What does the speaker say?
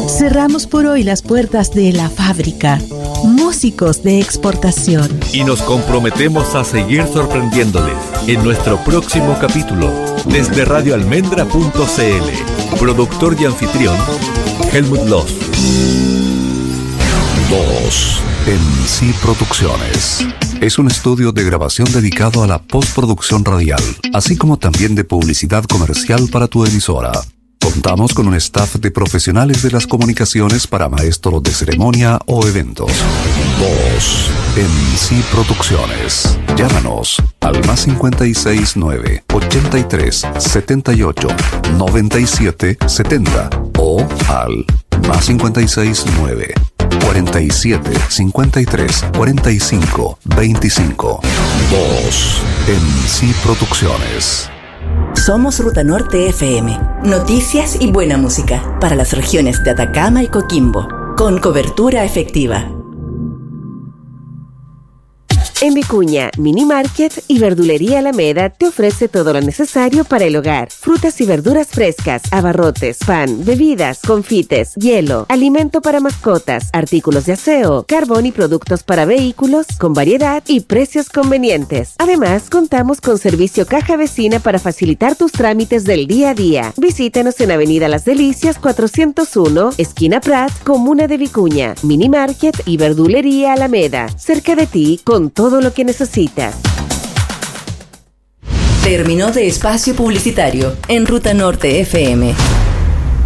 Cerramos por hoy las puertas de la fábrica. Músicos de exportación. Y nos comprometemos a seguir sorprendiéndoles en nuestro próximo capítulo desde radioalmendra.cl. Productor y anfitrión, Helmut Loss. 2 MC Producciones. Es un estudio de grabación dedicado a la postproducción radial, así como también de publicidad comercial para tu emisora. Contamos con un staff de profesionales de las comunicaciones para maestros de ceremonia o eventos. 2 MC Producciones. Llámanos al +56 9 83 78 97 70 o al +56 9 47 53 45 25. 2 MC Producciones. Somos Ruta Norte FM. Noticias y buena música para las regiones de Atacama y Coquimbo, con cobertura efectiva. En Vicuña, Mini Market y Verdulería Alameda te ofrece todo lo necesario para el hogar. Frutas y verduras frescas, abarrotes, pan, bebidas, confites, hielo, alimento para mascotas, artículos de aseo, carbón y productos para vehículos con variedad y precios convenientes. Además, contamos con servicio caja vecina para facilitar tus trámites del día a día. Visítanos en Avenida Las Delicias 401, esquina Prat, Comuna de Vicuña, Mini Market y Verdulería Alameda. Cerca de ti con todo lo que necesitas. Terminó de espacio publicitario en Ruta Norte FM.